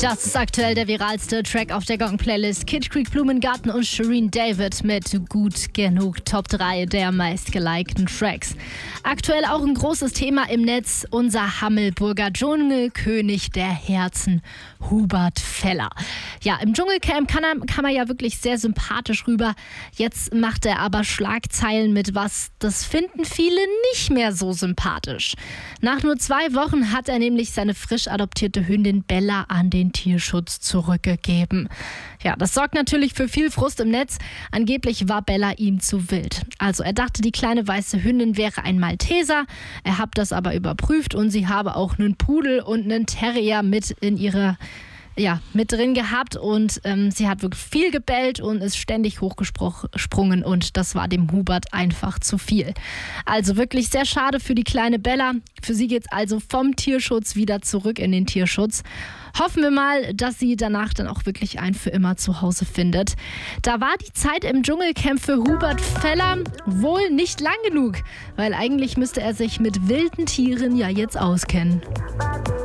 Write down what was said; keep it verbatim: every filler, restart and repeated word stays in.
Das ist aktuell der viralste Track auf der Gong-Playlist. Kid Creek, Blumengarten und Shireen David mit Gut Genug, Top drei der meistgelikten Tracks. Aktuell auch ein großes Thema im Netz, unser Hammelburger Dschungelkönig der Herzen, Hubert Feller. Ja, im Dschungelcamp kann er, kam er ja wirklich sehr sympathisch rüber. Jetzt macht er aber Schlagzeilen mit was, das finden viele nicht mehr so sympathisch. Nach nur zwei Wochen hat er nämlich seine frisch adoptierte Hündin Bella an den Tierschutz zurückgegeben. Ja, das sorgt natürlich für viel Frust im Netz. Angeblich war Bella ihm zu wild. Also er dachte, die kleine weiße Hündin wäre ein Malteser. Er hat das aber überprüft und sie habe auch einen Pudel und einen Terrier mit in ihrer Ja, mit drin gehabt und ähm, sie hat wirklich viel gebellt und ist ständig hochgesprungen und das war dem Hubert einfach zu viel. Also wirklich sehr schade für die kleine Bella. Für sie geht's also vom Tierschutz wieder zurück in den Tierschutz. Hoffen wir mal, dass sie danach dann auch wirklich ein für immer Zuhause findet. Da war die Zeit im Dschungelcamp für Hubert Feller wohl nicht lang genug, weil eigentlich müsste er sich mit wilden Tieren ja jetzt auskennen.